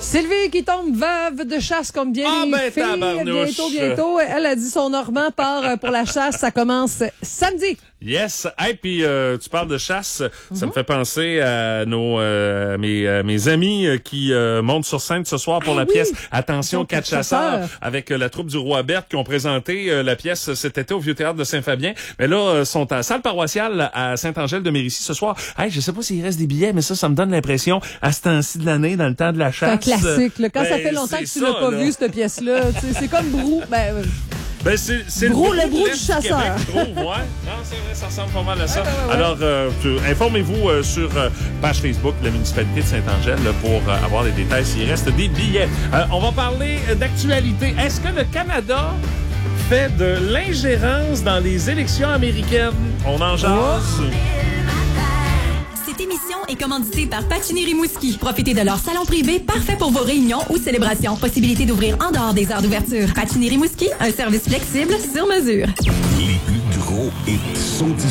Sylvie qui tombe veuve de chasse comme bien les filles. Bientôt. Elle a dit son Normand part pour la chasse. Ça commence samedi. Yes. Hey, puis tu parles de chasse, ça me fait penser à mes amis qui montent sur scène ce soir pour la pièce Attention, 4 chasseurs avec la troupe du Roi Berthe qui ont présenté la pièce cet été au Vieux-Théâtre de Saint-Fabien. Mais là, sont à la salle paroissiale à Saint-Angèle-de-Mérici ce soir. Hey, je sais pas s'il reste des billets, mais ça me donne l'impression à ce temps-ci de l'année, dans le temps de la chasse. C'est un classique. Là. Quand ça fait longtemps que tu l'as pas vu, cette pièce-là, c'est comme Brou. C'est le Brou du chasseur. Ouais. Non, c'est vrai, ça ressemble pas mal à ça. Ouais. Alors, informez-vous sur page Facebook de la municipalité de Saint-Angèle pour avoir les détails s'il reste des billets. On va parler d'actualité. Est-ce que le Canada fait de l'ingérence dans les élections américaines? On en jase. Cette émission est commanditée par Patini Rimouski. Profitez de leur salon privé parfait pour vos réunions ou célébrations. Possibilité d'ouvrir en dehors des heures d'ouverture. Patini Rimouski, un service flexible sur mesure. Les plus gros hits sont